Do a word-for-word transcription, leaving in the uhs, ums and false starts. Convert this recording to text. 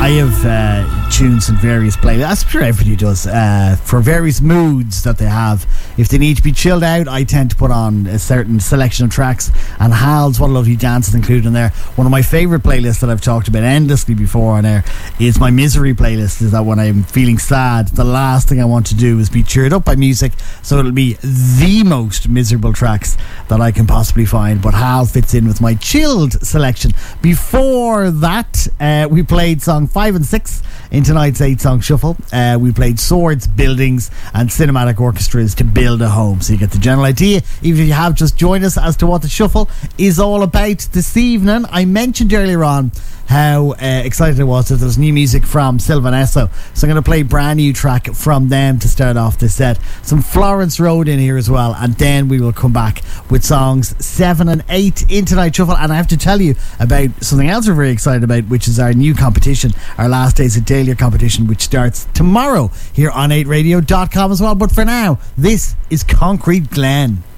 I have uh, tunes in various playlists. I'm sure everybody does, uh, for various moods that they have. If they need to be chilled out, I tend to put on a certain selection of tracks, and Hal's What a Lovely Dance is included in there. One of my favourite playlists that I've talked about endlessly before on air is my misery playlist. Is that when I'm feeling sad, the last thing I want to do is be cheered up by music, so it'll be the most miserable tracks that I can possibly find. But Hal fits in with my chilled selection. Before that, uh, we played song five and six in tonight's eight song shuffle. Uh, we played Swords, Buildings and Cinematic Orchestras to Build a Home, so you get the general idea, even if you have just joined us, as to what the shuffle is all about this evening. I mentioned earlier on how uh, excited I was that there's new music from Sylvan Esso, so I'm going to play a brand new track from them to start off this set. Some Florence Road in here as well, and then we will come back with songs seven and eight in tonight's shuffle. And I have to tell you about something else we're very excited about, which is our new competition, our Last Days of Dahlia competition, which starts tomorrow here on eight radio dot com as well. But for now, this is Concrete Glen.